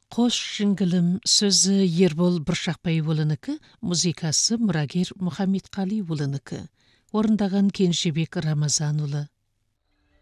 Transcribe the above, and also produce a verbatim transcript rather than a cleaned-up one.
Қош жыңгылым сөзі Ербол Бұршақбайұлынікі, музыкасы Мұрагер Мұхаммедқалиұлынікі. Орындаған Кенжебек Рамазанұлы.